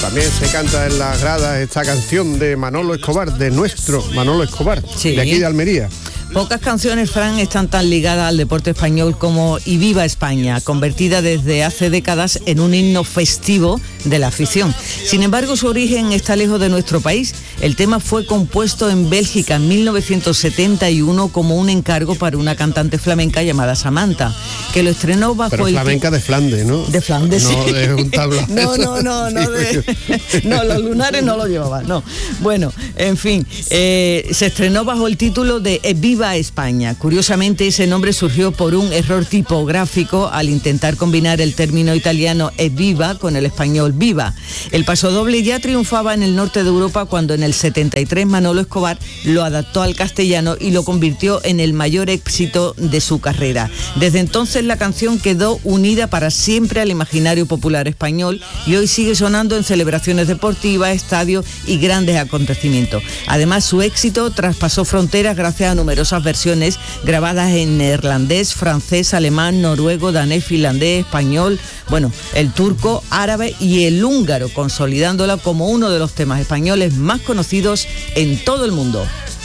También se canta en las gradas esta canción de Manolo Escobar, de nuestro Manolo Escobar, sí, de aquí de Almería. Pocas canciones, Fran, están tan ligadas al deporte español como Y Viva España, convertida desde hace décadas en un himno festivo de la afición. Sin embargo, su origen está lejos de nuestro país. El tema fue compuesto en Bélgica en 1971 como un encargo para una cantante flamenca llamada Samantha, que lo estrenó bajo Pero flamenca de Flandes, ¿no? De Flandes, no, sí. De un tablao. No, los lunares no lo llevaban, no. Bueno, en fin, se estrenó bajo el título de Viva España. Curiosamente, ese nombre surgió por un error tipográfico al intentar combinar el término italiano evviva con el español viva. El pasodoble ya triunfaba en el norte de Europa cuando en el 73 Manolo Escobar lo adaptó al castellano y lo convirtió en el mayor éxito de su carrera. Desde entonces la canción quedó unida para siempre al imaginario popular español y hoy sigue sonando en celebraciones deportivas, estadios y grandes acontecimientos. Además, su éxito traspasó fronteras gracias a numerosas versiones grabadas en neerlandés, francés, alemán, noruego, danés, finlandés, español, bueno, el turco, árabe y el húngaro, consolidándola como uno de los temas españoles más conocidos en todo el mundo.